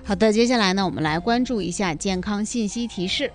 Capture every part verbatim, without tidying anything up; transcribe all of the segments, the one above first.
好的，接下来呢，我们来关注一下健康信息提示。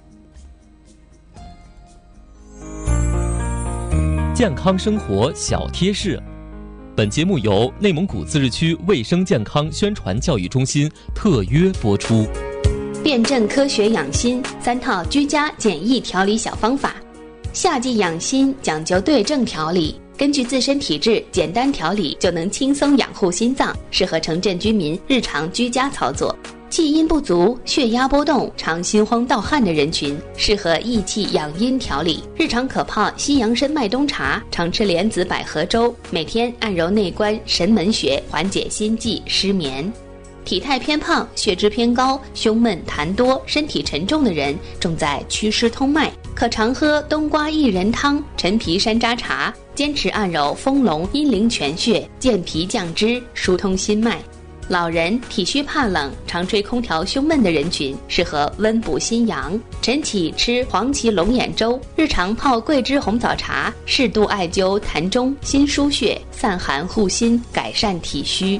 健康生活小贴士，本节目由内蒙古自治区卫生健康宣传教育中心特约播出。 辨证科学养心三套居家简易调理小方法。夏季养心讲究对症调理，根据自身体质简单调理就能轻松养护心脏，适合城镇居民日常居家操作。气阴不足、血压波动、常心慌盗汗的人群，适合益气养阴调理。日常可泡西洋参麦冬茶，常吃莲子百合粥，每天按揉内关、神门穴，缓解心悸、失眠。体态偏胖、血脂偏高、胸闷、痰多、身体沉重的人，重在祛湿通脉，可常喝冬瓜薏仁汤、陈皮山楂茶，坚持按揉丰隆、阴陵泉穴，健脾降脂，疏通心脉。老人体虚怕冷、常吹空调胸闷的人群，适合温补心阳。晨起吃黄芪龙眼粥，日常泡桂枝红枣茶，适度艾灸膻中、心腧穴，散寒护心，改善体虚。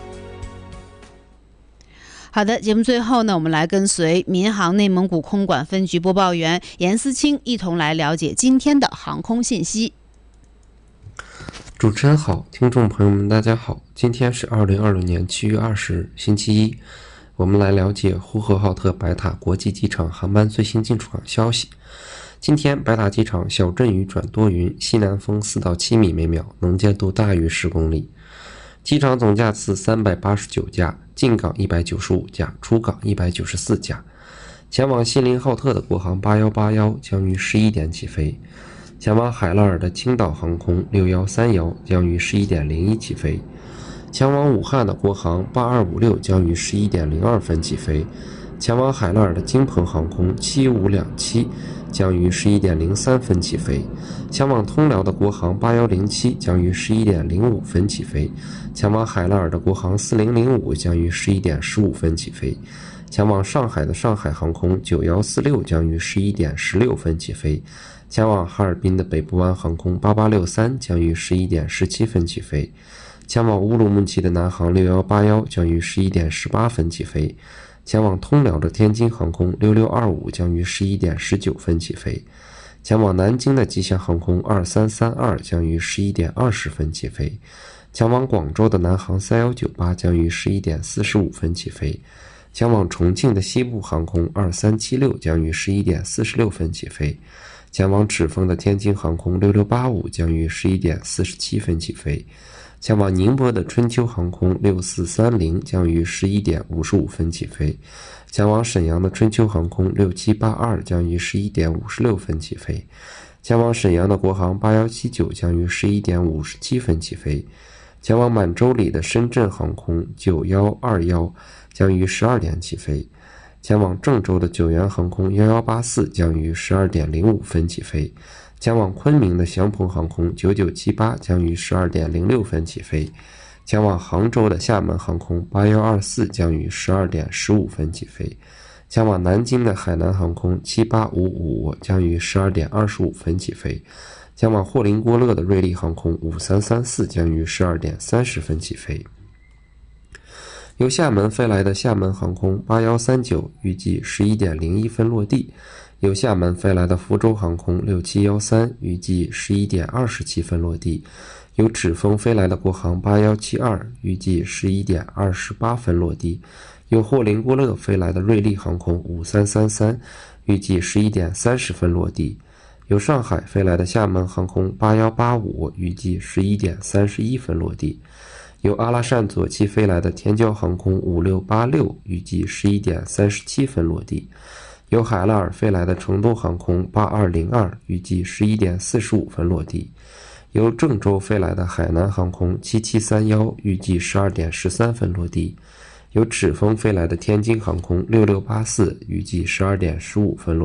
好的，节目最后呢，我们来跟随民航内蒙古空管分局播报员严思清一同来了解今天的航空信息。 主持人好，听众朋友们大家好，今天是二零二六年七月二十日星期一，我们来了解呼和浩特白塔国际机场航班最新进出港消息。今天白塔机场小阵雨转多云，西南风四到七米每秒，能见度大于十公里。机场总架次三百八十九架，进港一百九十五架，出港一百九十四架。前往锡林浩特的国航八一八一将于十一点起飞，前往海拉尔的青岛航空六一三一将于十一点零一起飞，前往武汉的国航八二五六将于十一点零二分起飞，前往海拉尔的京鹏航空七五两七将于十一点零三分起飞，前往通辽的国航八一零七将于十一点零五分起飞，前往海拉尔的国航四零零五将于十一点十五分起飞，前往上海的上海航空九一四六将于十一点十六分起飞，前往哈尔滨的北部湾航空八八六三将于十一点十七分起飞，前往乌鲁木齐的南航六一八一将于十一点十八分起飞，前往通辽的天津航空六六二五将于十一点十九分起飞，前往南京的吉祥航空二三三二将于十一点二十分起飞，前往广州的南航三一九八将于十一点四十五分起飞，前往重庆的西部航空二三七六将于十一点四十六分起飞，前往赤峰的天津航空六六八五将于十一点四十七分起飞，前往宁波的春秋航空六四三零将于十一点五十五分起飞，前往沈阳的春秋航空六七八二将于十一点五十六分起飞，前往沈阳的国航八一七九将于十一点五十七分起飞，前往满洲里的深圳航空九一二一将于十二点起飞，前往郑州的九原航空一一八四将于十二点零五分起飞，前往昆明的祥鹏航空九九七八将于十二点零六分起飞，前往杭州的厦门航空八一二四将于十二点十五分起飞，前往南京的海南航空七八五五将于十二点二十五分起飞，前往霍林郭勒的瑞丽航空五三三四将于十二点三十分起飞。由厦门飞来的厦门航空八一三九预计十一点零一分落地，由厦门飞来的福州航空六七一三预计十一点二十七分落地，由赤峰飞来的国航八一七二预计十一点二十八分落地，由霍林郭勒飞来的瑞丽航空五三三三预计十一点三十分落地，由上海飞来的厦门航空八一八五预计十一点三十一分落地，由阿拉善左旗飞来的天骄航空五六八六预计十一点三十七分落地，由海拉尔飞来的成都航空八二零二预计十一点四十五分落地，由郑州飞来的海南航空七七三一预计十二点十三分落地，由赤峰飞来的天津航空六六八四预计十二点十五分落地。